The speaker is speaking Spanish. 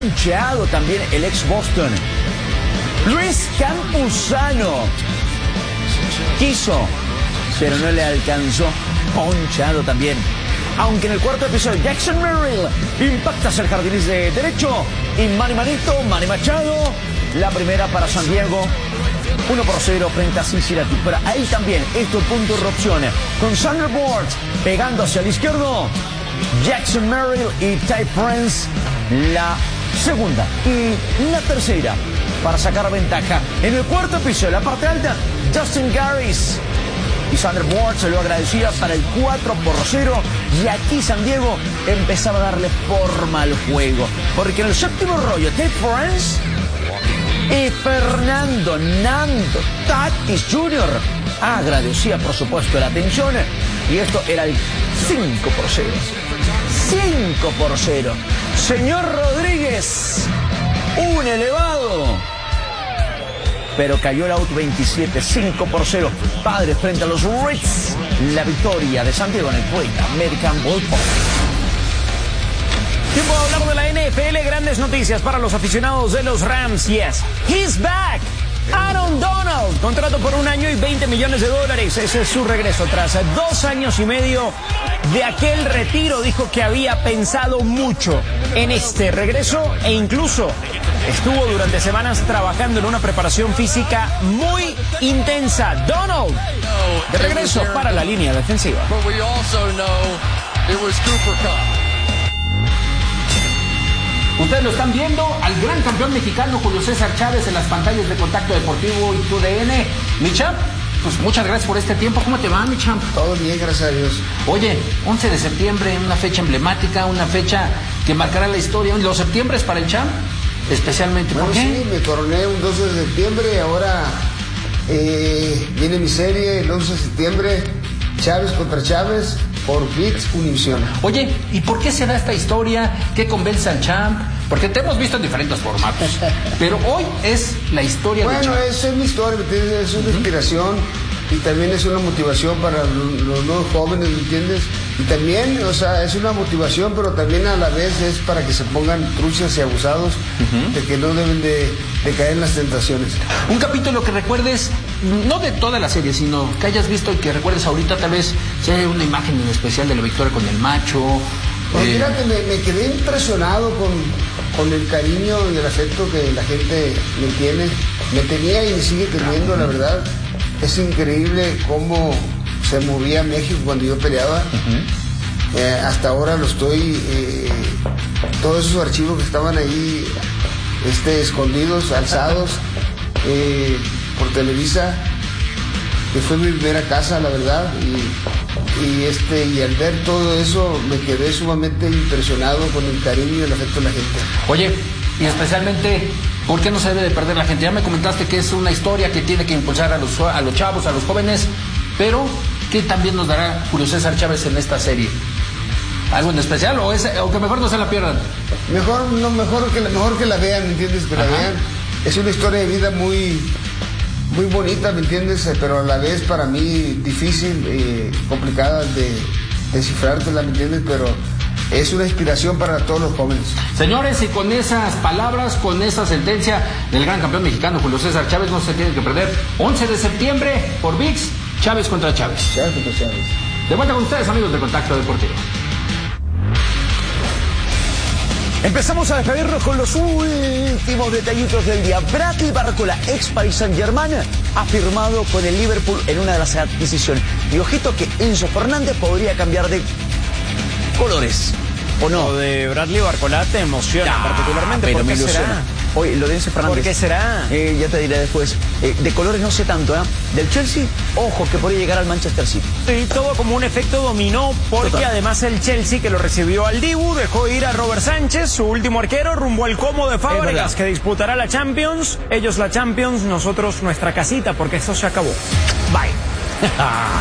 Ponchado también el ex Boston. Luis Campuzano quiso, pero no le alcanzó. Ponchado también. Aunque en el cuarto episodio Jackson Merrill impacta hacia el jardín de derecho y Manny Machado, la primera para San Diego, 1-0 frente a Cincinnati. Pero ahí también esto punto de erupción con Thunderbird pegando hacia el izquierdo, Jackson Merrill y Ty France la segunda y la tercera para sacar ventaja. En el cuarto episodio, la parte alta, Justin Garris y Thunderbird se lo agradecía para el 4-0, y aquí San Diego empezaba a darle forma al juego, porque en el séptimo rollo Ty France y Fernando Nando Tatis Jr. agradecía por supuesto la atención, y esto era el 5-0. 5-0. Señor Rodríguez, un elevado, pero cayó el out 27, 5-0. Padres frente a los Reds, la victoria de San Diego en el Great American Ballpark. Tiempo de hablar de la NFL, grandes noticias para los aficionados de los Rams. Yes, he's back. Aaron Donald, contrato por 1 año y $20 millones. Ese es su regreso tras 2 años y medio de aquel retiro. Dijo que había pensado mucho en este regreso e incluso estuvo durante semanas trabajando en una preparación física muy intensa. Donald, de regreso para la línea defensiva. Ustedes lo están viendo al gran campeón mexicano Julio César Chávez en las pantallas de Contacto Deportivo y TUDN. Mi champ, pues muchas gracias por este tiempo. ¿Cómo te va, mi champ? Todo bien, gracias a Dios. Oye, 11 de septiembre, una fecha emblemática, una fecha que marcará la historia. Los septiembres para el champ, especialmente. Bueno, ¿por qué? Sí, me coroné un 12 de septiembre, ahora viene mi serie el 11 de septiembre, Chávez contra Chávez, por ViX Univisión. Oye, ¿y por qué se da esta historia? ¿Qué convence al champ? Porque te hemos visto en diferentes formatos, pero hoy es la historia del champ. Bueno, esa es mi historia, ¿me entiendes? Es una inspiración y también es una motivación para los nuevos jóvenes, ¿me entiendes? Y también, o sea, es una motivación, pero también a la vez es para que se pongan truchas y abusados de que no deben de caer en las tentaciones. Un capítulo que recuerdes, no de toda la serie, sino que hayas visto y que recuerdes ahorita, tal vez sea una imagen en especial de la victoria con el macho. Pues mira que me quedé impresionado con el cariño y el afecto que la gente me tiene. Me tenía y me sigue teniendo, la verdad. Es increíble cómo se movía México cuando yo peleaba. Hasta ahora lo estoy... todos esos archivos que estaban ahí escondidos, alzados por Televisa, que fue mi primera casa, la verdad, y al ver todo eso me quedé sumamente impresionado con el cariño y el afecto de la gente. Oye, y especialmente, ¿por qué no se debe de perder la gente? Ya me comentaste que es una historia que tiene que impulsar a los chavos, a los jóvenes, pero ¿qué también nos dará Julio César Chávez en esta serie? ¿Algo en especial o que mejor no se la pierdan? Mejor que la vean, ¿me entiendes? Que la vean. Es una historia de vida muy bonita, ¿me entiendes? Pero a la vez para mí difícil, complicada de descifrártela, ¿me entiendes? Pero es una inspiración para todos los jóvenes. Señores, y con esas palabras, con esa sentencia del gran campeón mexicano Julio César Chávez, no se tienen que perder. 11 de septiembre por ViX, Chávez contra Chávez. Chávez contra Chávez. De vuelta con ustedes, amigos de Contacto Deportivo. Empezamos a despedirnos con los últimos detallitos del día. Bradley Barcola, ex Paris Saint-Germain, ha firmado con el Liverpool en una de las adquisiciones. Y ojito que Enzo Fernández podría cambiar de colores, ¿o no? Lo de Bradley Barcola te emociona particularmente. Pero ¿Por me qué ilusiona. será? Oye, lo de Enzo Fernández. ¿Por qué será? Ya te diré después. De colores no sé tanto, ¿eh? Del Chelsea, ojo que podría llegar al Manchester City. Sí, todo como un efecto dominó, porque Total. además el Chelsea, que lo recibió al Dibu, dejó ir a Robert Sánchez, su último arquero, rumbo al Como de Fábregas, que disputará la Champions. Ellos la Champions, nosotros nuestra casita, porque esto se acabó. Bye.